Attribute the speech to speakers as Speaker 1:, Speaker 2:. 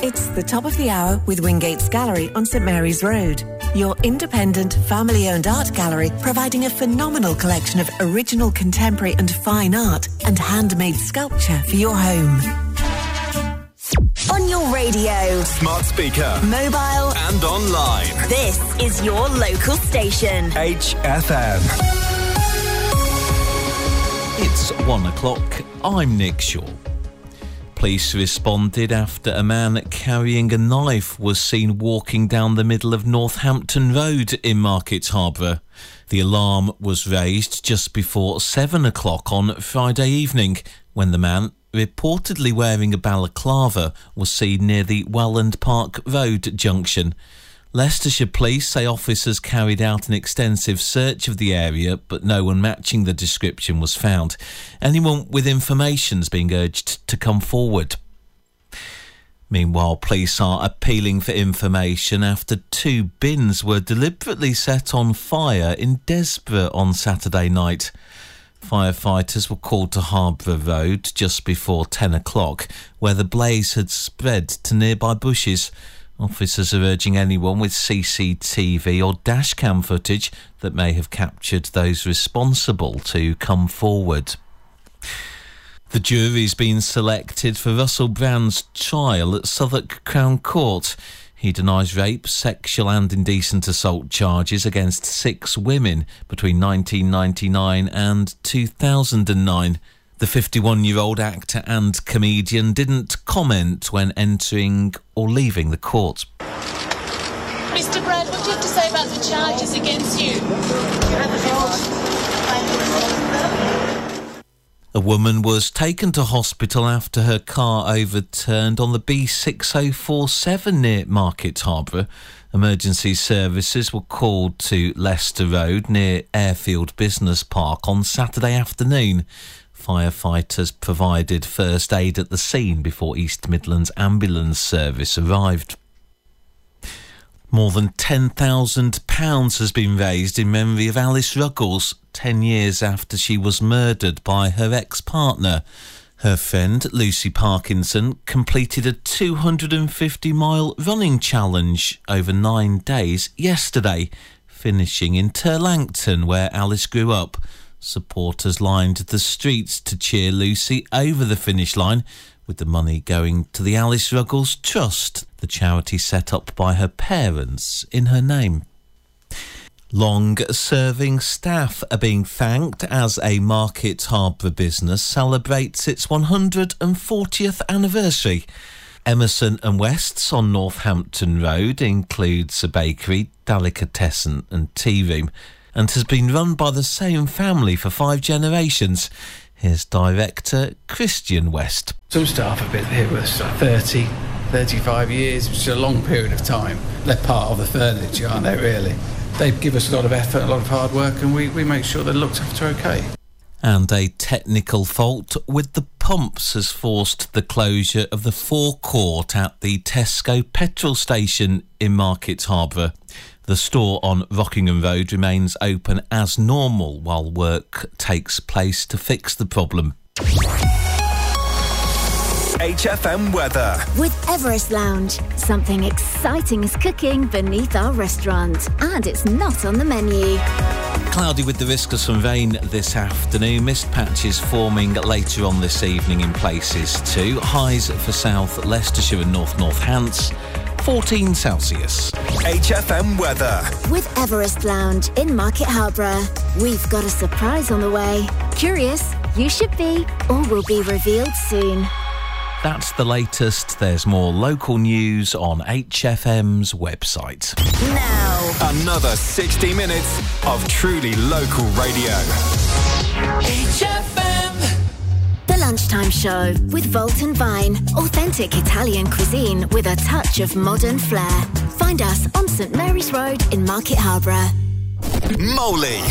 Speaker 1: It's the top of the hour with Wingate's Gallery on St Mary's Road. Your independent, family-owned art gallery providing a phenomenal collection of original contemporary and fine art and handmade sculpture for your home.
Speaker 2: On your radio,
Speaker 3: smart speaker,
Speaker 2: mobile
Speaker 3: and online.
Speaker 2: This is your local station.
Speaker 3: HFM.
Speaker 4: It's 1 o'clock. I'm Nick Shaw. Police responded after a man carrying a knife was seen walking down the middle of Northampton Road in Market Harborough. The alarm was raised just before 7 o'clock on Friday evening when the man, reportedly wearing a balaclava, was seen near the Welland Park Road junction. Leicestershire Police say officers carried out an extensive search of the area, but no one matching the description was found. Anyone with information is being urged to come forward. Meanwhile, police are appealing for information after 2 bins were deliberately set on fire in Desborough on Saturday night. Firefighters were called to Harborough Road just before 10 o'clock, where the blaze had spread to nearby bushes. Officers are urging anyone with CCTV or dashcam footage that may have captured those responsible to come forward. The jury's been selected for Russell Brand's trial at Southwark Crown Court. He denies rape, sexual and indecent assault charges against 6 women between 1999 and 2009. The 51-year-old actor and comedian didn't comment when entering or leaving the court.
Speaker 5: Mr. Brand, what do you have to say about the charges against you?
Speaker 4: A woman was taken to hospital after her car overturned on the B6047 near Market Harborough. Emergency services were called to Leicester Road near Airfield Business Park on Saturday afternoon. Firefighters provided first aid at the scene before East Midlands Ambulance Service arrived. More than £10,000 has been raised in memory of Alice Ruggles, 10 years after she was murdered by her ex-partner. Her friend, Lucy Parkinson, completed a 250-mile running challenge over 9 days yesterday, finishing in Turlangton, where Alice grew up. Supporters lined the streets to cheer Lucy over the finish line, with the money going to the Alice Ruggles Trust, the charity set up by her parents in her name. Long-serving staff are being thanked as a Market Harborough business celebrates its 140th anniversary. Emerson and West's on Northampton Road includes a bakery, delicatessen and tea room, and has been run by the same family for 5 generations. Here's director Christian West.
Speaker 6: Some staff have been here with us 30, 35 years, which is a long period of time. They're part of the furniture, aren't they, really? They give us a lot of effort, a lot of hard work, and we make sure they're looked after okay.
Speaker 4: And a technical fault with the pumps has forced the closure of the forecourt at the Tesco petrol station in Market Harborough. The store on Rockingham Road remains open as normal while work takes place to fix the problem.
Speaker 3: HFM weather.
Speaker 2: With Everest Lounge, something exciting is cooking beneath our restaurant, and it's not on the menu.
Speaker 4: Cloudy with the risk of some rain this afternoon. Mist patches forming later on this evening in places too. Highs for South Leicestershire and North Hants, 14 Celsius.
Speaker 3: HFM weather.
Speaker 2: With Everest Lounge in Market Harborough, we've got a surprise on the way. Curious? You should be. All will be revealed soon.
Speaker 4: That's the latest. There's more local news on HFM's website.
Speaker 2: Now,
Speaker 3: another 60 minutes of truly local radio.
Speaker 5: HFM.
Speaker 2: The Lunchtime Show with Volt and Vine. Authentic Italian cuisine with a touch of modern flair. Find us on St Mary's Road in Market Harborough.
Speaker 3: Moley.